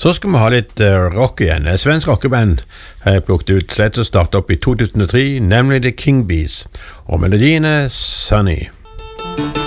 Så skal vi ha litt rock igjen. Et svensk rockeband har jeg plukket ut, så et som startet opp i 2003, nemlig The King Bees, og melodien er Sunny.